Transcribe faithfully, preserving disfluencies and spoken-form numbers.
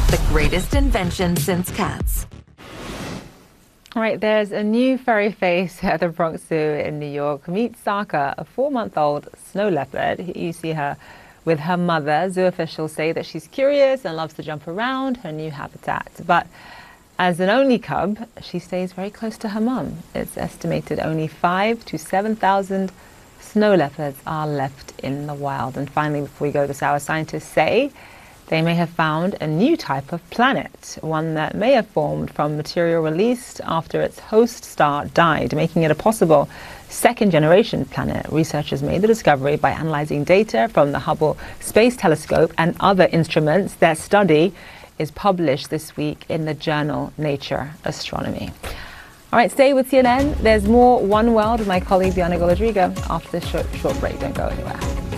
the greatest invention since cats. All right, there's a new furry face at the Bronx Zoo in New York. Meet Saka, a four-month-old snow leopard. You see her with her mother. Zoo officials say that she's curious and loves to jump around her new habitat. But as an only cub, she stays very close to her mum. It's estimated only five to seven thousand snow leopards are left in the wild. And finally, before we go, the our scientists say they may have found a new type of planet, one that may have formed from material released after its host star died, making it a possible second-generation planet. Researchers made the discovery by analyzing data from the Hubble Space Telescope and other instruments. Their study is published this week in the journal Nature Astronomy. All right, stay with C N N. There's more One World with my colleague Diana Golodrigo after this short, short break. Don't go anywhere.